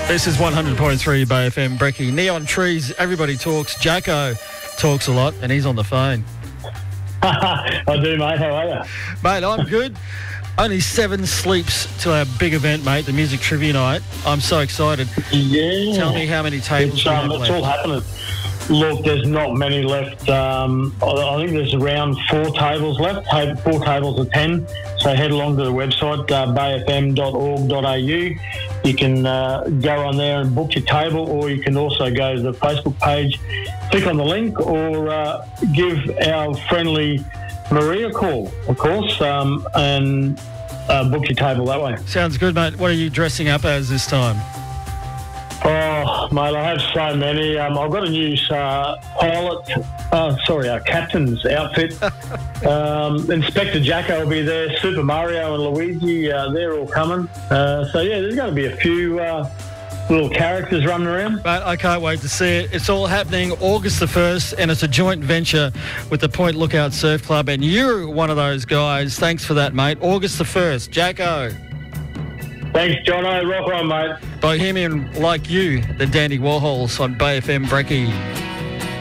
This is 100.3 Bay FM, Brecky. Neon Trees, everybody talks. Jacko talks a lot, and he's on the phone. I do, mate. How are you? Mate, I'm good. Only 7 sleeps to our big event, mate, the Music Trivia Night. I'm so excited. Yeah. Tell me how many tables we have left. It's all happening. Look, there's not many left. I think there's around 4 tables left, 4 tables of 10. So head along to the website, bayfm.org.au. You can go on there and book your table, or you can also go to the Facebook page, click on the link, or give our friendly Maria a call, of course, and book your table that way. Sounds good, mate. What are you dressing up as this time? Oh, mate, I have so many. I've got to use captain's outfit. Inspector Jacko will be there. Super Mario and Luigi, they're all coming. So, yeah, there's going to be a few little characters running around. Mate, I can't wait to see it. It's all happening August the 1st, and it's a joint venture with the Point Lookout Surf Club, and you're one of those guys. Thanks for that, mate. August the 1st. Jacko. Thanks, Jono. Rock on, mate. Bohemian like you, the Dandy Warhols on Bay FM, Brecky.